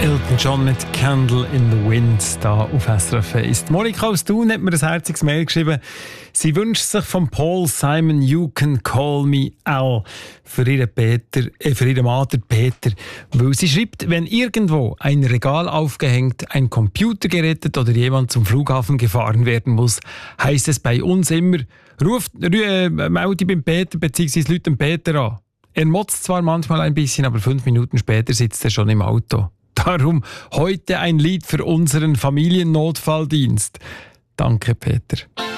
Elton John mit «Candle in the Wind» da auf SRF 1. Monika aus Thun hat mir ein herziges Mail geschrieben. Sie wünscht sich von Paul Simon «You can call me Al» für ihren Mann Peter. Weil sie schreibt, wenn irgendwo ein Regal aufgehängt, ein Computer gerettet oder jemand zum Flughafen gefahren werden muss, heisst es bei uns immer, melde beim Peter bzw. Leute den Peter an. Er motzt zwar manchmal ein bisschen, aber 5 Minuten später sitzt er schon im Auto. Darum heute ein Lied für unseren Familiennotfalldienst. Danke, Peter.